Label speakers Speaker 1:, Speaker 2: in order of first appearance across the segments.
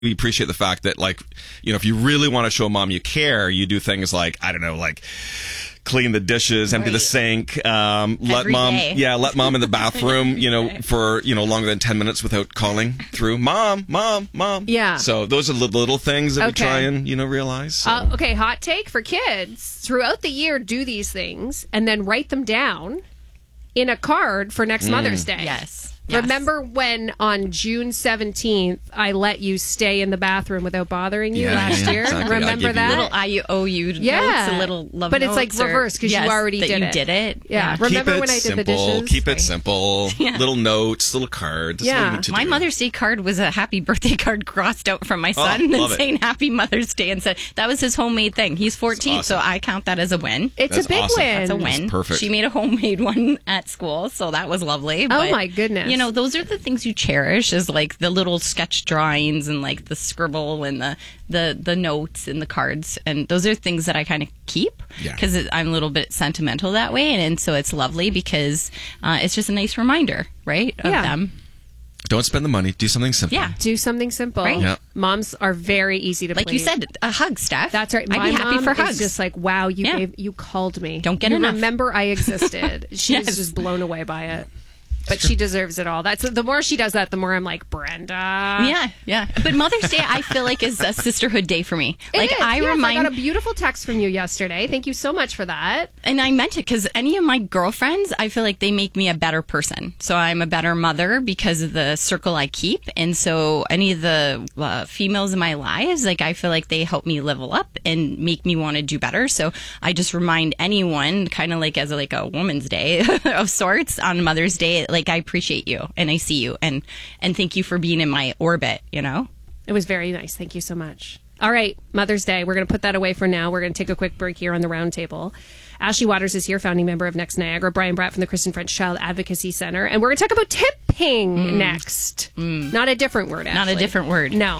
Speaker 1: we appreciate the fact that, like, you know, if you really want to show mom you care, you do things like, I don't know, like clean the dishes, empty the sink, let mom in the bathroom, you know, for, you know, longer than 10 minutes without calling through mom.
Speaker 2: Yeah.
Speaker 1: So those are the little things that we try and, you know, realize. So.
Speaker 2: Okay. Hot take for kids throughout the year, do these things and then write them down in a card for next Mother's Day.
Speaker 3: Yes.
Speaker 2: Remember when on June 17th I let you stay in the bathroom without bothering you last year?
Speaker 1: Exactly.
Speaker 2: Remember that?
Speaker 3: Little IOU notes, a little love
Speaker 2: but
Speaker 3: notes.
Speaker 2: But it's like reverse because you already did it.
Speaker 3: Did it.
Speaker 2: Yeah. Remember when I did the dishes?
Speaker 1: Keep it simple. Yeah. Little notes, little cards.
Speaker 2: Yeah.
Speaker 3: My Mother's Day card was a happy birthday card crossed out from my son and saying Happy Mother's Day, and said that was his homemade thing. He's 14, so I count that as a win.
Speaker 2: It's a big win.
Speaker 3: That's a win.
Speaker 1: That's perfect.
Speaker 3: She made a homemade one at school, so that was lovely.
Speaker 2: Oh my goodness.
Speaker 3: You know, those are the things you cherish, is like the little sketch drawings and like the scribble and the notes and the cards, and those are things that I kind of keep because I'm a little bit sentimental that way, and so it's lovely because it's just a nice reminder, right, of them.
Speaker 1: Don't spend the money. Do something simple.
Speaker 2: Yeah, do something simple.
Speaker 3: Right?
Speaker 1: Yeah.
Speaker 2: Moms are very easy to please.
Speaker 3: Like you said, a hug, Steph.
Speaker 2: That's right.
Speaker 3: I'd be happy for hugs.
Speaker 2: It's just like, wow, you called me.
Speaker 3: Don't get enough.
Speaker 2: Remember I existed. She was just blown away by it. But she deserves it all. That's the more she does that, the more I'm like, Brenda.
Speaker 3: Yeah. But Mother's Day, I feel like, is a sisterhood day for me.
Speaker 2: I
Speaker 3: remind.
Speaker 2: I got a beautiful text from you yesterday. Thank you so much for that.
Speaker 3: And I meant it because any of my girlfriends, I feel like they make me a better person. So I'm a better mother because of the circle I keep. And so any of the females in my lives, like, I feel like they help me level up and make me want to do better. So I just remind anyone, kind of like as a Woman's Day of sorts on Mother's Day, like, I appreciate you and I see you and thank you for being in my orbit, you know?
Speaker 2: It was very nice. Thank you so much. All right, Mother's Day. We're going to put that away for now. We're going to take a quick break here on the round table. Ashley Waters is here, founding member of Next Niagara. Brian Bratt from the Kristen French Child Advocacy Center. And we're going to talk about tipping next. Not a different word, Ashley.
Speaker 3: Not a different word.
Speaker 2: No.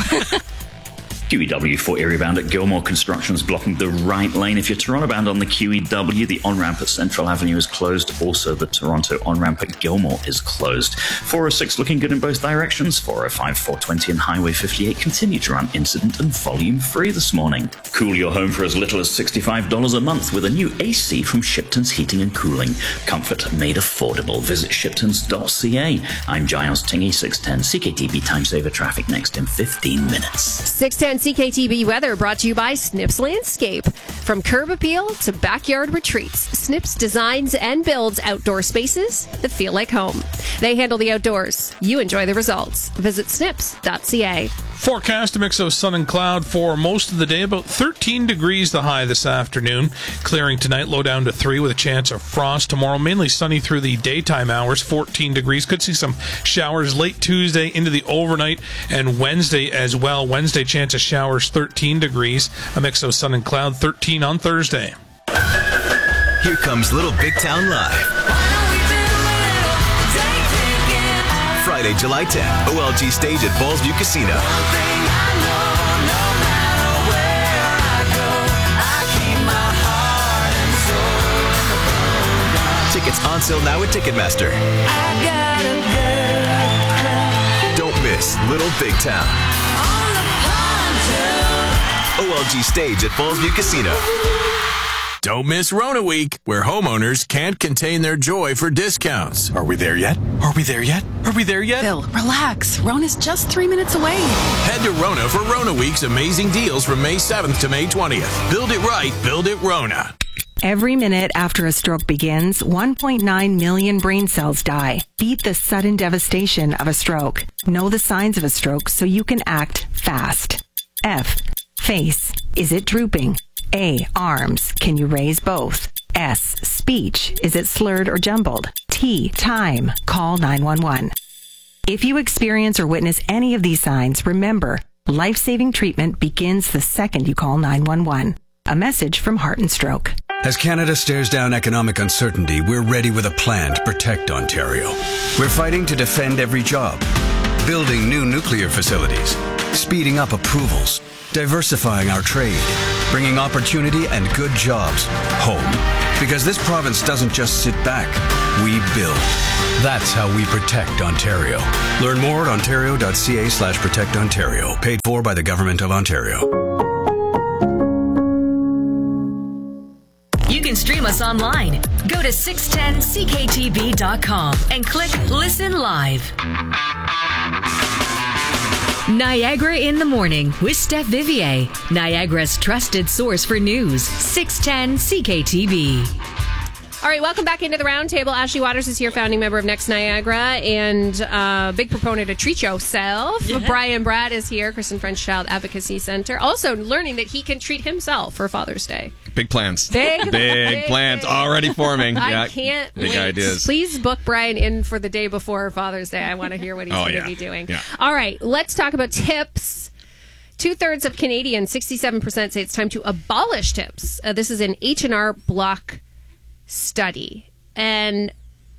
Speaker 4: QEW for area bound at Gilmore. Construction's blocking the right lane. If you're Toronto bound on the QEW, the on-ramp at Central Avenue is closed. Also, the Toronto on-ramp at Gilmore is closed. 406 looking good in both directions. 405, 420 and Highway 58 continue to run incident and volume free this morning. Cool your home for as little as $65 a month with a new AC from Shipton's Heating and Cooling. Comfort made affordable. Visit shiptons.ca. I'm Giles Tingy, 610 CKTB Time Saver traffic next in 15 minutes.
Speaker 2: 610 CKTB weather brought to you by Snips Landscape. From curb appeal to backyard retreats, Snips designs and builds outdoor spaces that feel like home. They handle the outdoors. You enjoy the results. Visit snips.ca.
Speaker 5: Forecast, a mix of sun and cloud for most of the day. About 13 degrees the high this afternoon. Clearing tonight, low down to 3 with a chance of frost. Tomorrow, mainly sunny through the daytime hours, 14 degrees. Could see some showers late Tuesday into the overnight and Wednesday as well. Wednesday, chance of showers, 13 degrees. A mix of sun and cloud, 13 on Thursday.
Speaker 6: Here comes Little Big Town Live. Friday, July 10th, OLG stage at Fallsview Casino. Tickets on sale now at Ticketmaster. Don't miss Little Big Town. OLG stage at Fallsview Casino.
Speaker 7: Don't miss Rona Week, where homeowners can't contain their joy for discounts.
Speaker 6: Are we there yet? Are we there yet? Are we there yet?
Speaker 8: Bill, relax. Rona's just 3 minutes away.
Speaker 7: Head to Rona for Rona Week's amazing deals from May 7th to May 20th. Build it right, build it Rona.
Speaker 9: Every minute after a stroke begins, 1.9 million brain cells die. Beat the sudden devastation of a stroke. Know the signs of a stroke so you can act fast. F. Face. Is it drooping? A. Arms. Can you raise both? S. Speech. Is it slurred or jumbled? T. Time. Call 911. If you experience or witness any of these signs, remember, life-saving treatment begins the second you call 911. A message from Heart and Stroke.
Speaker 10: As Canada stares down economic uncertainty, we're ready with a plan to protect Ontario. We're fighting to defend every job, building new nuclear facilities, speeding up approvals, diversifying our trade, bringing opportunity and good jobs home. Because this province doesn't just sit back, we build. That's how we protect Ontario. Learn more at ontario.ca/protectontario. Paid for by the Government of Ontario.
Speaker 11: You can stream us online. Go to 610cktb.com and click Listen Live. Niagara in the Morning with Steph Vivier, Niagara's trusted source for news. 610 CKTB.
Speaker 2: All right, welcome back into the roundtable. Ashley Waters is here, founding member of Next Niagara and big proponent of Treat Yourself. Yeah. Brian Bratt is here, Kristen French Child Advocacy Center. Also learning that he can treat himself for Father's Day.
Speaker 1: Big plans.
Speaker 2: Big
Speaker 1: plans already forming.
Speaker 2: I can't
Speaker 1: big
Speaker 2: wait.
Speaker 1: Ideas.
Speaker 2: Please book Brian in for the day before Father's Day. I want to hear what he's going to be doing.
Speaker 1: Yeah.
Speaker 2: All right, let's talk about tips. 2/3 of Canadians, 67%, say it's time to abolish tips. This is an H&R Block study, and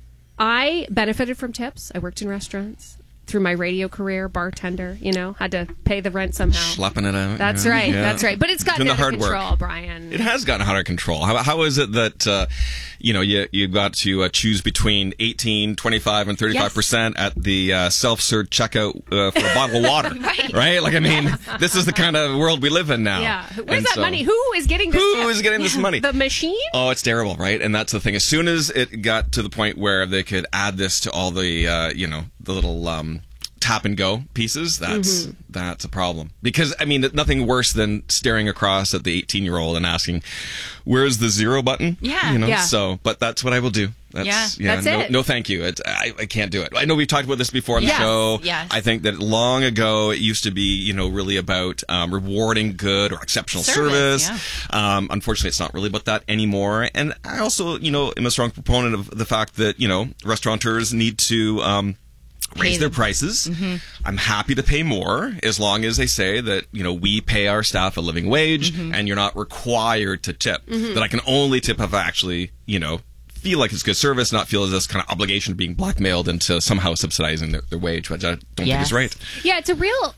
Speaker 2: I benefited from tips. I worked in restaurants through my radio career, bartender, had to pay the rent somehow.
Speaker 1: Schlepping it out.
Speaker 2: That's right. Yeah. That's right. But it's gotten out of control, Brian.
Speaker 1: It has gotten out of control. How is it that, you've got to choose between 18, 25, and 35% at the self-serve checkout for a bottle of water? Right? Like, I mean, this is the kind of world we live in now.
Speaker 2: Yeah. Where's that money? Who is getting this
Speaker 1: Who is getting this money?
Speaker 2: The machine?
Speaker 1: Oh, it's terrible, right? And that's the thing. As soon as it got to the point where they could add this to all the, the little tap and go pieces, that's a problem. Because, I mean, nothing worse than staring across at the 18-year-old and asking, where's the zero button?
Speaker 2: Yeah.
Speaker 1: So, but that's what I will do. That's it. No, thank you. I can't do it. I know we've talked about this before on the show.
Speaker 3: Yes.
Speaker 1: I think that long ago it used to be, really about rewarding good or exceptional service. Yeah. Unfortunately, it's not really about that anymore. And I also, am a strong proponent of the fact that, restaurateurs need to raise their prices. Mm-hmm. I'm happy to pay more as long as they say that, we pay our staff a living wage and you're not required to tip. That I can only tip if I actually, feel like it's good service, not feel as this kind of obligation of being blackmailed into somehow subsidizing their wage, which I don't think is right.
Speaker 2: Yeah, it's a real,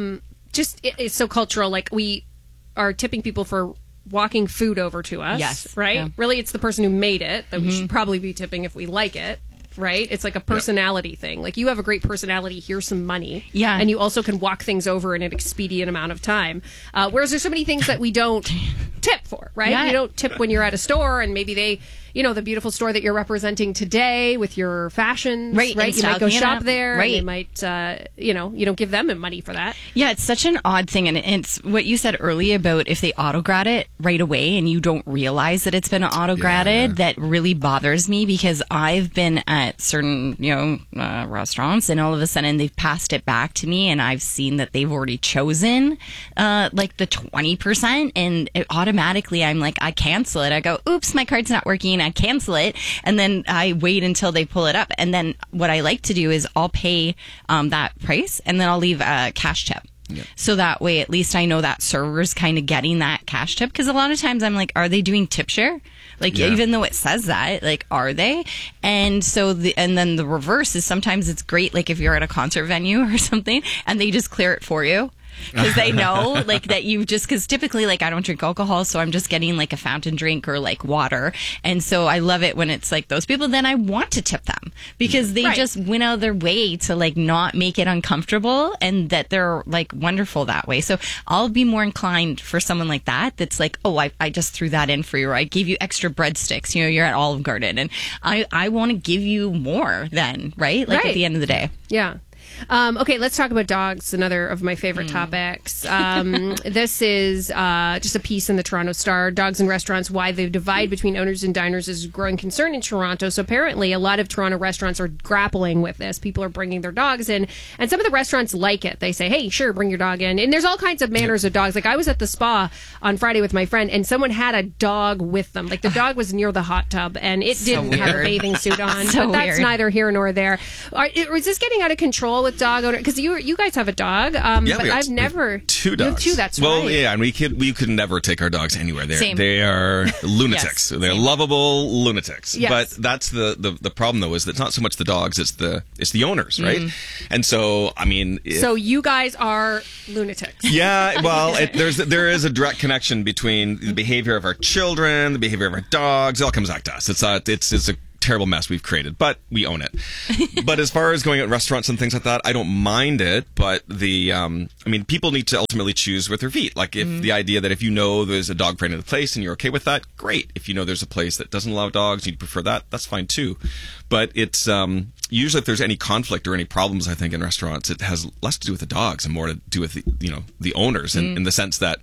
Speaker 2: it's so cultural. Like, we are tipping people for walking food over to us. Yes. Right? Yeah. Really, it's the person who made it that we should probably be tipping if we like it. Right? It's like a personality thing. Like, you have a great personality, here's some money. Yeah. And you also can walk things over in an expedient amount of time. Whereas there's so many things that we don't tip for, right? Yeah. You don't tip when you're at a store and maybe they, the beautiful store that you're representing today with your fashions, right? You might go shop there. Right. And you might, you don't give them money for that.
Speaker 3: Yeah, it's such an odd thing. And it's what you said earlier about if they auto-grad it right away and you don't realize that it's been auto-graded, that really bothers me because I've been at certain, restaurants and all of a sudden they've passed it back to me and I've seen that they've already chosen, like the 20% and automatically I'm like, I cancel it. I go, oops, my card's not working. I cancel it. And then I wait until they pull it up. And then what I like to do is I'll pay that price and then I'll leave a cash tip. Yeah. So that way, at least I know that server's kind of getting that cash tip. Because a lot of times I'm like, are they doing tip share? Like, even though it says that, like, are they? And so, and then the reverse is sometimes it's great, like, if you're at a concert venue or something and they just clear it for you. Because they know, like, that you just, because typically, like, I don't drink alcohol, so I'm just getting, like, a fountain drink or, like, water. And so I love it when it's, like, those people, then I want to tip them because they just went out of their way to, like, not make it uncomfortable and that they're, like, wonderful that way. So I'll be more inclined for someone like that that's like, oh, I just threw that in for you, or I gave you extra breadsticks. You're at Olive Garden, and I want to give you more then, right? Like, at the end of the day.
Speaker 2: Yeah. Okay, let's talk about dogs, another of my favorite topics. This is just a piece in the Toronto Star. Dogs in restaurants, why the divide between owners and diners is a growing concern in Toronto. So apparently a lot of Toronto restaurants are grappling with this. People are bringing their dogs in, and some of the restaurants like it. They say, hey, sure, bring your dog in. And there's all kinds of manners of dogs. Like, I was at the spa on Friday with my friend, and someone had a dog with them. Like, the dog was near the hot tub, and it didn't have a bathing suit on. But that's neither here nor there. Is this getting out of control with dog owner? Because you guys have a dog, but I've never.
Speaker 1: Two dogs.
Speaker 2: Two, that's
Speaker 1: right.
Speaker 2: Well,
Speaker 1: yeah, and we could never take our dogs anywhere. They are lunatics. They're lovable lunatics. Yes. But that's the problem, though, is that it's not so much the dogs, it's the owners, right? And so, I mean,
Speaker 2: so you guys are lunatics.
Speaker 1: Yeah, well, there is a direct connection between the behavior of our children, the behavior of our dogs. It all comes back to us. It's a terrible mess we've created, but we own it. But as far as going at restaurants and things like that, I don't mind it. But people need to ultimately choose with their feet. Like if the idea that if you know there's a dog friendly place and you're okay with that, great. If you know there's a place that doesn't allow dogs, you prefer that, that's fine too. But it's usually if there's any conflict or any problems, I think in restaurants, it has less to do with the dogs and more to do with the owners, in the sense that.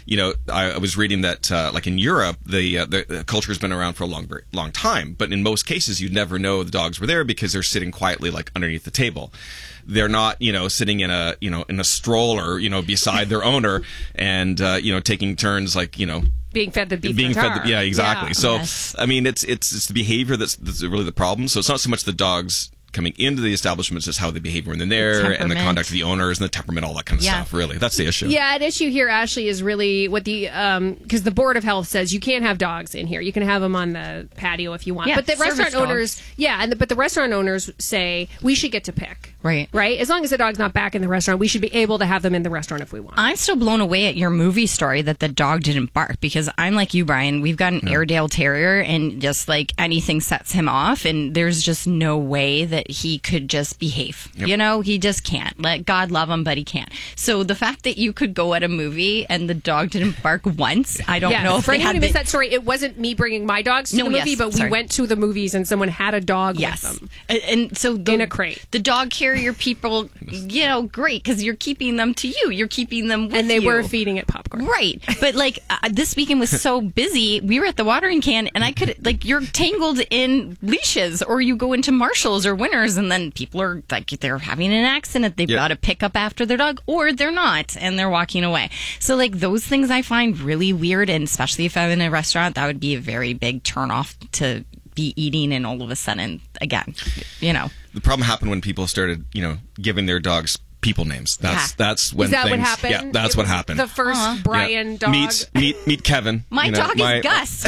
Speaker 1: I was reading that, like in Europe, the culture has been around for a long time. But in most cases, you'd never know the dogs were there because they're sitting quietly, like underneath the table. They're not, sitting in a stroller, beside their owner and, taking turns, like,
Speaker 2: being fed the beef
Speaker 1: yeah, exactly.
Speaker 2: Yeah.
Speaker 1: So,
Speaker 3: Yes.
Speaker 1: I mean, it's the behavior that's really the problem. So it's not so much the dogs coming into the establishments, is how they behave when they're there, and the conduct of the owners and the temperament, all that kind of stuff. Really, that's the issue.
Speaker 2: Yeah, an issue here, Ashley, is really what because the Board of Health says you can't have dogs in here. You can have them on the patio if you want, but the restaurant owners, but the restaurant owners say we should get to pick. Right. As long as the dog's not back in the restaurant, we should be able to have them in the restaurant if we want.
Speaker 3: I'm still blown away at your movie story that the dog didn't bark, because I'm like you, Brian. We've got an Airedale Terrier, and just like anything sets him off, and there's just no way that he could just behave. Yep. He just can't. Let God love him, but he can't. So the fact that you could go at a movie and the dog didn't bark once, I don't know if
Speaker 2: for
Speaker 3: they
Speaker 2: anyone
Speaker 3: had
Speaker 2: who missed that story, it wasn't me bringing my dogs to the movie, but we went to the movies and someone had a dog with them.
Speaker 3: And so
Speaker 2: in a crate.
Speaker 3: The dog carrier people, great, because you're keeping them to you. You're keeping them with you.
Speaker 2: And they were feeding it popcorn.
Speaker 3: Right. But like this weekend was so busy. We were at the watering can, and I could, like, you're tangled in leashes, or you go into Marshalls or Winners, and then people are like, they're having an accident. They've got to pick up after their dog, or they're not, and they're walking away. So like those things I find really weird, and especially if I'm in a restaurant, that would be a very big turnoff to be eating, and all of a sudden, again,
Speaker 1: The problem happened when people started, giving their dogs people names. That's when
Speaker 2: Is that
Speaker 1: things.
Speaker 2: what happened?
Speaker 1: Yeah, that's what happened.
Speaker 2: The first Brian dog.
Speaker 1: Meet Kevin.
Speaker 3: My dog is Gus.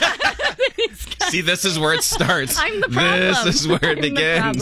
Speaker 1: See, this is where it starts.
Speaker 3: I'm the problem.
Speaker 1: This is where it begins.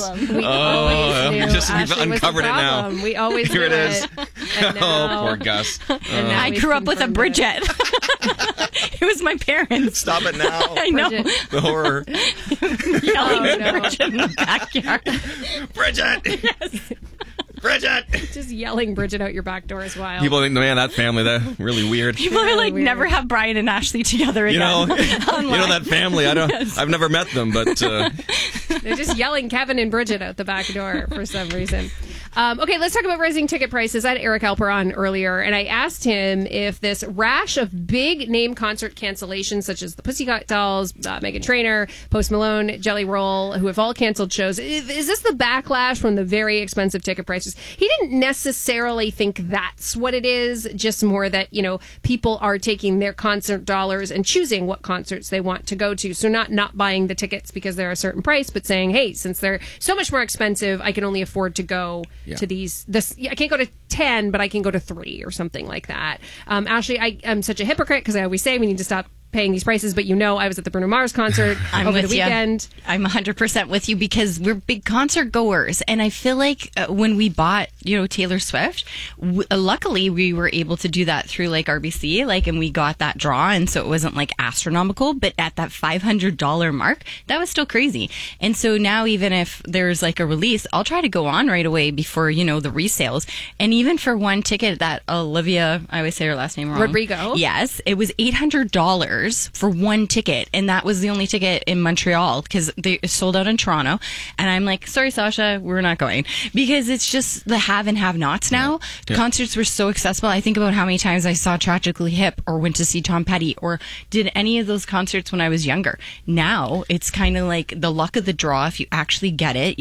Speaker 1: We've uncovered it now.
Speaker 2: We always
Speaker 1: Here
Speaker 2: knew
Speaker 1: it is.
Speaker 2: And now,
Speaker 1: poor Gus.
Speaker 3: I grew up with a Bridget. It was my parents.
Speaker 1: Stop it now.
Speaker 3: I know.
Speaker 1: The horror.
Speaker 3: Yelling at Bridget in the backyard.
Speaker 1: Bridget!
Speaker 3: Yes.
Speaker 1: Bridget!
Speaker 2: Just yelling Bridget out your back door is wild.
Speaker 1: People think, man, that family, they're really weird.
Speaker 3: People are like, never have Brian and Ashley together again.
Speaker 1: That family. I've never met them, but
Speaker 2: they're just yelling Kevin and Bridget out the back door for some reason. Okay, let's talk about rising ticket prices. I had Eric Alper on earlier, and I asked him if this rash of big name concert cancellations, such as the Pussycat Dolls, Meghan Trainor, Post Malone, Jelly Roll, who have all canceled shows, is this the backlash from the very expensive ticket prices? He didn't necessarily think that's what it is, just more that, people are taking their concert dollars and choosing what concerts they want to go to. So not buying the tickets because they're a certain price, but saying, hey, since they're so much more expensive, I can only afford to go to I can't go to 10, but I can go to 3 or something like that. Ashley, I'm such a hypocrite because I always say we need to stop paying these prices, but I was at the Bruno Mars concert over the weekend.
Speaker 3: I'm 100% with you, because we're big concert goers, and I feel like when we bought, Taylor Swift, luckily we were able to do that through like RBC, and we got that draw, and so it wasn't like astronomical, but at that $500 mark, that was still crazy. And so now, even if there's like a release, I'll try to go on right away before the resales. And even for one ticket, that Olivia, I always say her last name wrong,
Speaker 2: Rodrigo,
Speaker 3: yes, it was $800 for one ticket, and that was the only ticket in Montreal, because they sold out in Toronto. And I'm like, sorry, Sasha, we're not going, because it's just the have and have nots now. Yeah. Concerts were so accessible. I think about how many times I saw Tragically Hip or went to see Tom Petty or did any of those concerts when I was younger. Now it's kind of like the luck of the draw if you actually get it.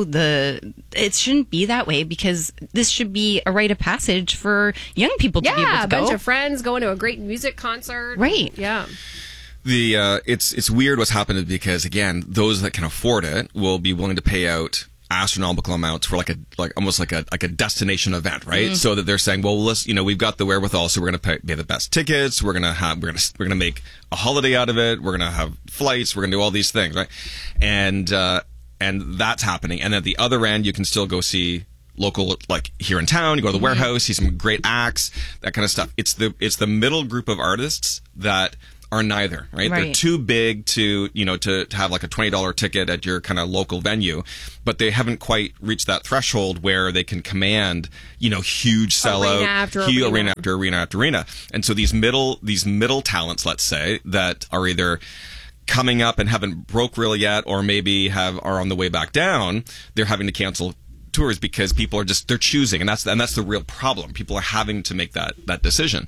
Speaker 3: It shouldn't be that way, because this should be a rite of passage for young people to be able to go.
Speaker 2: A bunch of friends going to a great music concert.
Speaker 3: Right.
Speaker 2: Yeah.
Speaker 1: It's weird what's happened, because again, those that can afford it will be willing to pay out astronomical amounts for almost like a destination event, right? Mm-hmm. So that they're saying, well, we've got the wherewithal, so we're going to pay the best tickets. We're going to make a holiday out of it. We're going to have flights. We're going to do all these things, right? And that's happening. And at the other end, you can still go see local, like here in town, you go to the Warehouse, see some great acts, that kind of stuff. It's the middle group of artists that are neither, right? They're too big to have like a $20 ticket at your kind of local venue, but they haven't quite reached that threshold where they can command, huge sellout, arena after arena after arena. And so these middle talents, let's say, that are either coming up and haven't broke really yet, or maybe are on the way back down, they're having to cancel tours because people are they're choosing, and that's the real problem. People are having to make that decision.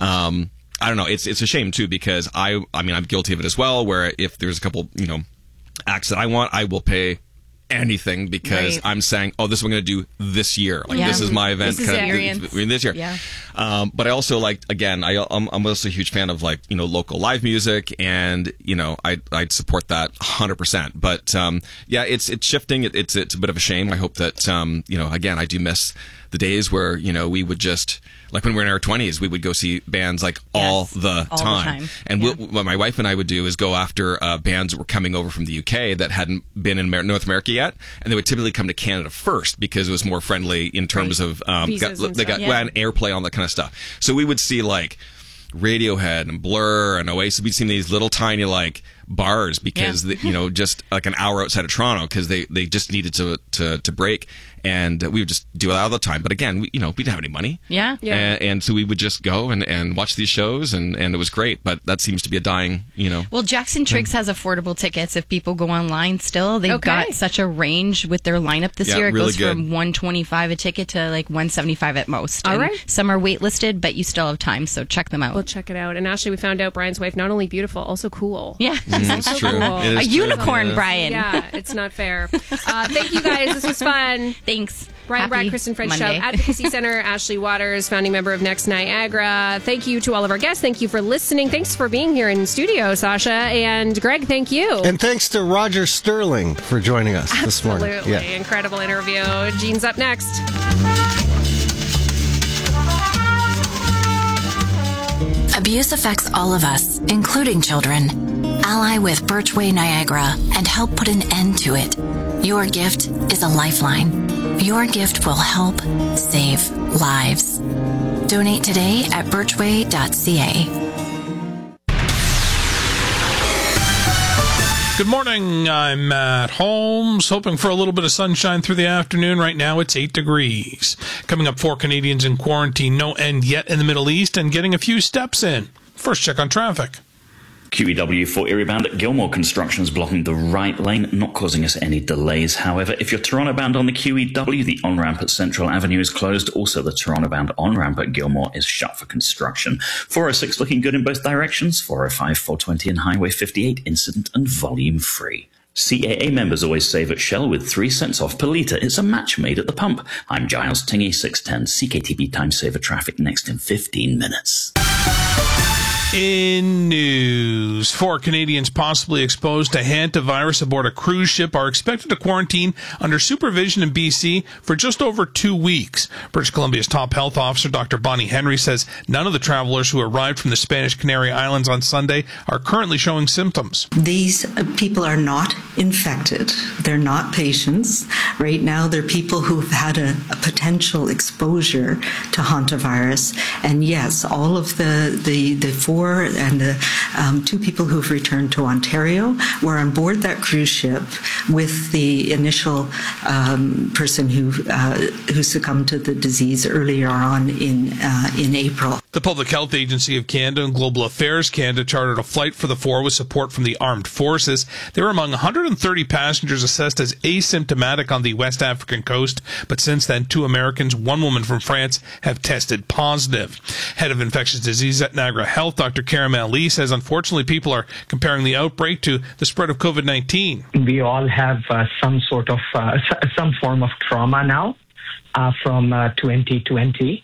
Speaker 1: I don't know. It's a shame too, because I'm guilty of it as well, where if there's a couple, acts that I want, I will pay anything because I'm saying, oh, this is what I'm going to do this year. Like this is my event this year. Yeah. But I also I'm also a huge fan of local live music, and I'd support that 100%. But it's shifting. It's a bit of a shame. I hope that again, I do miss the days where we would just, like when we were in our 20s, we would go see bands all the time. And what my wife and I would do is go after bands that were coming over from the UK that hadn't been in North America yet, and they would typically come to Canada first because it was more friendly in terms of they got an airplay, all that kind of stuff. So we would see Radiohead and Blur and Oasis. We'd seen these little tiny bars because just like an hour outside of Toronto, because they just needed to break, and we would just do it all the time. But again, we didn't have any money, and so we would just go and watch these shows, and it was great. But that seems to be a dying
Speaker 3: Well, Jackson Triggs has affordable tickets if people go online. Still, they've got such a range with their lineup this year. It really goes from $125 a ticket to $175 at most. All right, some are waitlisted, but you still have time, so check them out.
Speaker 2: We'll check it out. And Ashley, we found out Brian's wife not only beautiful, also cool.
Speaker 3: Yeah.
Speaker 1: It's true.
Speaker 2: Cool.
Speaker 3: A unicorn, Brian.
Speaker 2: Yeah, it's not fair. Thank you guys. This was fun.
Speaker 3: Thanks.
Speaker 2: Brian Bratt, Kristen French Show, Advocacy Center, Ashley Waters, founding member of Next Niagara. Thank you to all of our guests. Thank you for listening. Thanks for being here in studio, Sasha. And Greg, thank you.
Speaker 12: And thanks to Roger Sterling for joining us this morning.
Speaker 2: Absolutely. Incredible interview. Jean's up next.
Speaker 13: Abuse affects all of us, including children. Ally with Birchway Niagara and help put an end to it. Your gift is a lifeline. Your gift will help save lives. Donate today at birchway.ca.
Speaker 5: Good morning. I'm Matt Holmes, hoping for a little bit of sunshine through the afternoon. Right now, it's 8 degrees. Coming up, 4 Canadians in quarantine, no end yet in the Middle East, and getting a few steps in. First check on traffic.
Speaker 4: QEW for Erie-bound at Gilmore Construction is blocking the right lane, not causing us any delays. However, if you're Toronto-bound on the QEW, the on-ramp at Central Avenue is closed. Also, the Toronto-bound on-ramp at Gilmore is shut for construction. 406 looking good in both directions. 405, 420 and Highway 58 incident and volume free. CAA members always save at Shell with 3 cents off per litre. It's a match made at the pump. I'm Giles Tingy, 610 CKTB Time Saver Traffic next in 15 minutes.
Speaker 5: In news, 4 Canadians possibly exposed to hantavirus aboard a cruise ship are expected to quarantine under supervision in BC for just over 2 weeks. British Columbia's top health officer, Dr. Bonnie Henry, says none of the travelers who arrived from the Spanish Canary Islands on Sunday are currently showing symptoms.
Speaker 14: These people are not infected. They're not patients. Right now, they're people who've had a potential exposure to hantavirus. And yes, all of the 4 and the 2 people who've returned to Ontario were on board that cruise ship with the initial person who succumbed to the disease earlier on in April.
Speaker 5: The Public Health Agency of Canada and Global Affairs Canada chartered a flight for the 4 with support from the armed forces. They were among 130 passengers assessed as asymptomatic on the West African coast, but since then 2 Americans, 1 woman from France have tested positive. Head of Infectious Disease at Niagara Health, Dr. Caramel Lee, says unfortunately people are comparing the outbreak to the spread of COVID-19.
Speaker 15: We all have some form of trauma now from 2020.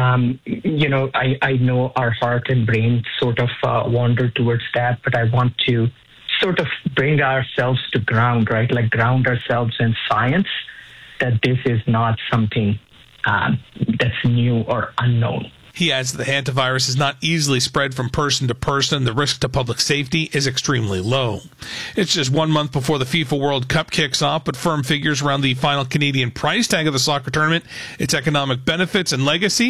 Speaker 15: I know our heart and brain sort of wander towards that, but I want to sort of bring ourselves to ground, right? Like ground ourselves in science, that this is not something that's new or unknown.
Speaker 5: He adds that the hantavirus is not easily spread from person to person. The risk to public safety is extremely low. It's just 1 month before the FIFA World Cup kicks off, but firm figures around the final Canadian price tag of the soccer tournament, its economic benefits and legacy,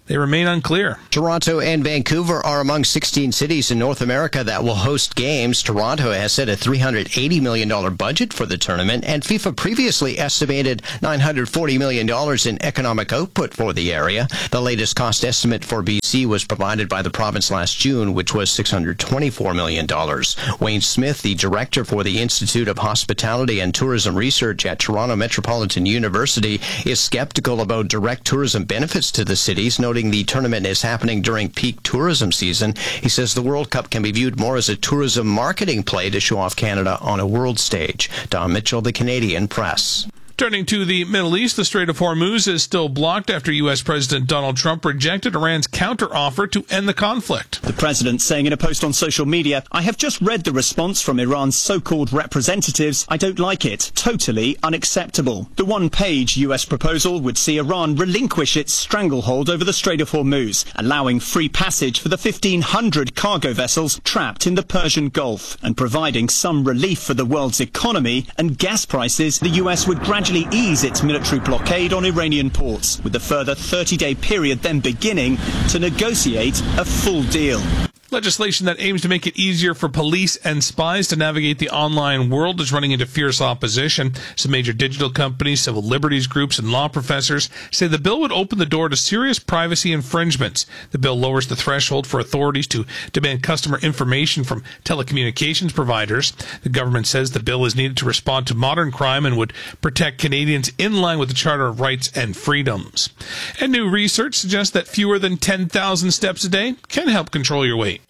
Speaker 5: they remain unclear.
Speaker 16: Toronto and Vancouver are among 16 cities in North America that will host games. Toronto has set a $380 million budget for the tournament, and FIFA previously estimated $940 million in economic output for the area. The latest cost estimate for BC was provided by the province last June, which was $624 million. Wayne Smith, the director for the Institute of Hospitality and Tourism Research at Toronto Metropolitan University, is skeptical about direct tourism benefits to the cities, noting the tournament is happening during peak tourism season. He says the World Cup can be viewed more as a tourism marketing play to show off Canada on a world stage. Don Mitchell, The Canadian Press.
Speaker 5: Turning to the Middle East, the Strait of Hormuz is still blocked after U.S. President Donald Trump rejected Iran's counteroffer to end the conflict.
Speaker 17: The president saying in a post on social media, "I have just read the response from Iran's so-called representatives. I don't like it. Totally unacceptable." The one-page U.S. proposal would see Iran relinquish its stranglehold over the Strait of Hormuz, allowing free passage for the 1,500 cargo vessels trapped in the Persian Gulf, and providing some relief for the world's economy and gas prices. The U.S. would gradually ease its military blockade on Iranian ports, with a further 30-day period then beginning to negotiate a full deal.
Speaker 5: Legislation that aims to make it easier for police and spies to navigate the online world is running into fierce opposition. Some major digital companies, civil liberties groups, and law professors say the bill would open the door to serious privacy infringements. The bill lowers the threshold for authorities to demand customer information from telecommunications providers. The government says the bill is needed to respond to modern crime and would protect Canadians in line with the Charter of Rights and Freedoms. And new research suggests that fewer than 10,000 steps a day can help control your weight.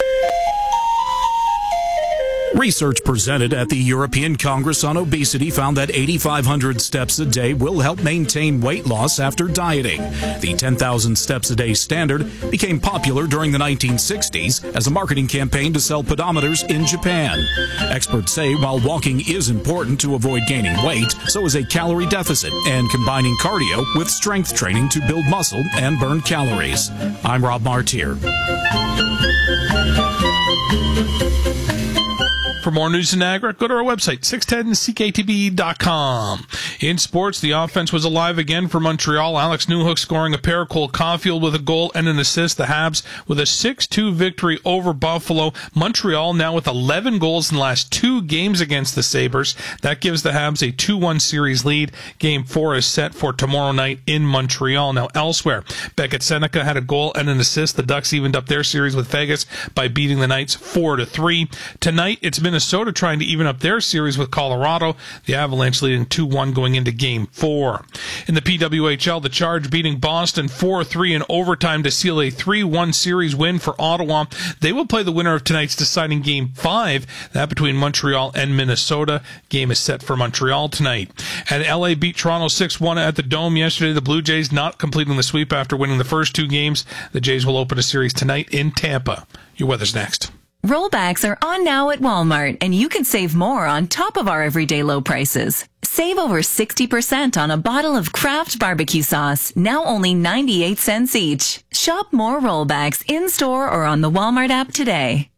Speaker 18: Research presented at the European Congress on Obesity found that 8,500 steps a day will help maintain weight loss after dieting. The 10,000 steps a day standard became popular during the 1960s as a marketing campaign to sell pedometers in Japan. Experts say while walking is important to avoid gaining weight, so is a calorie deficit and combining cardio with strength training to build muscle and burn calories. I'm Rob Martier.
Speaker 5: For more news in Niagara, go to our website, 610ckatb.com. In sports, the offense was alive again for Montreal. Alex Newhook scoring a pair, Cole Caulfield with a goal and an assist. The Habs with a 6-2 victory over Buffalo. Montreal now with 11 goals in the last 2 games against the Sabres. That gives the Habs a 2-1 series lead. Game 4 is set for tomorrow night in Montreal. Now elsewhere, Beckett Seneca had a goal and an assist. The Ducks evened up their series with Vegas by beating the Knights 4-3. Tonight, it's Minnesota trying to even up their series with Colorado. The Avalanche leading 2-1 going into Game 4. In the PWHL, the Charge beating Boston 4-3 in overtime to seal a 3-1 series win for Ottawa. They will play the winner of tonight's deciding Game 5, that between Montreal and Minnesota. Game is set for Montreal tonight. And LA beat Toronto 6-1 at the Dome yesterday. The Blue Jays not completing the sweep after winning the first 2 games. The Jays will open a series tonight in Tampa. Your weather's next.
Speaker 19: Rollbacks are on now at Walmart, and you can save more on top of our everyday low prices. Save over 60% on a bottle of Kraft barbecue sauce, now only 98 cents each. Shop more Rollbacks in-store or on the Walmart app today.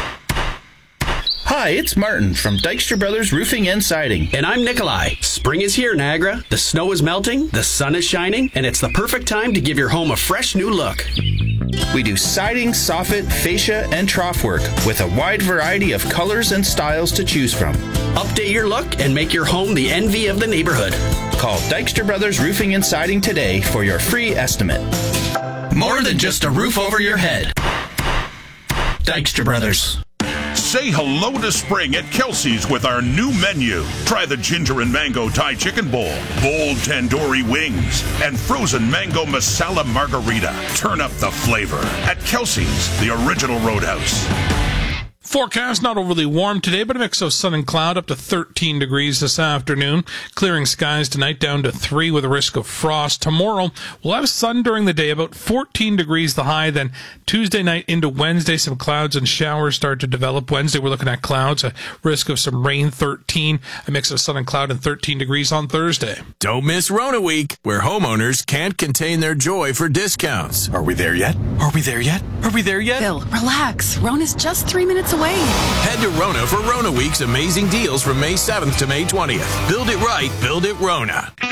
Speaker 20: Hi, it's Martin from Dykstra Brothers Roofing and Siding.
Speaker 21: And I'm Nikolai. Spring is here, Niagara. The snow is melting, the sun is shining, and it's the perfect time to give your home a fresh new look.
Speaker 20: We do siding, soffit, fascia, and trough work with a wide variety of colors and styles to choose from.
Speaker 21: Update your look and make your home the envy of the neighborhood.
Speaker 20: Call Dykstra Brothers Roofing and Siding today for your free estimate.
Speaker 21: More than just a roof over your head. Dykstra Brothers.
Speaker 22: Say hello to spring at Kelsey's with our new menu. Try the ginger and mango Thai chicken bowl, bold tandoori wings, and frozen mango masala margarita. Turn up the flavor at Kelsey's, the original Roadhouse.
Speaker 5: Forecast, not overly warm today, but a mix of sun and cloud, up to 13 degrees this afternoon. Clearing skies tonight down to 3 with a risk of frost. Tomorrow, we'll have sun during the day, about 14 degrees the high. Then Tuesday night into Wednesday, some clouds and showers start to develop. Wednesday, we're looking at clouds, a risk of some rain, 13. A mix of sun and cloud and 13 degrees on Thursday.
Speaker 7: Don't miss Rona Week, where homeowners can't contain their joy for discounts.
Speaker 6: Are we there yet? Are we there yet? Are we there yet?
Speaker 8: Phil, relax. Rona's just 3 minutes away.
Speaker 7: Head to Rona for Rona Week's amazing deals from May 7th to May 20th. Build it right, build it Rona.